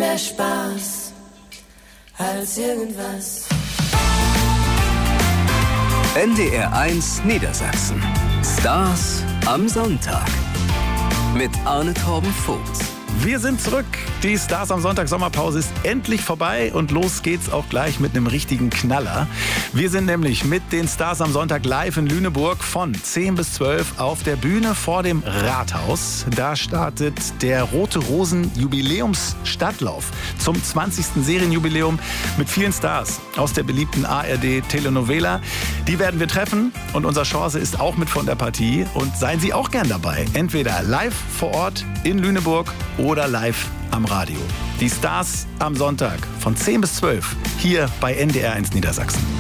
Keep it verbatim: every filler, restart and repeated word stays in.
mehr Spaß als irgendwas. N D R eins Niedersachsen. Stars am Sonntag. Mit Arne Torben Vogt. Wir sind zurück. Die Stars am Sonntag Sommerpause ist endlich vorbei und los geht's auch gleich mit einem richtigen Knaller. Wir sind nämlich mit den Stars am Sonntag live in Lüneburg von zehn bis zwölf auf der Bühne vor dem Rathaus. Da startet der Rote Rosen Jubiläumsstadtlauf zum zwanzigsten Serienjubiläum mit vielen Stars aus der beliebten A R D Telenovela. Die werden wir treffen und unser Chance ist auch mit von der Partie. Und seien Sie auch gern dabei. Entweder live vor Ort in Lüneburg oder live am Radio. Die Stars am Sonntag von zehn bis zwölf hier bei N D R eins Niedersachsen.